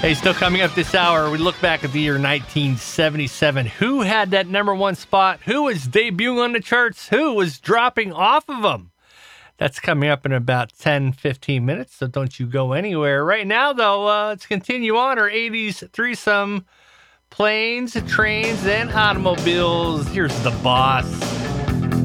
Hey, still coming up this hour, we look back at the year 1977. Who had that number one spot? Who was debuting on the charts? Who was dropping off of them? That's coming up in about 10, 15 minutes, so don't you go anywhere. Right now, though, let's continue on our 80s threesome. Planes, trains, and automobiles. Here's The Boss.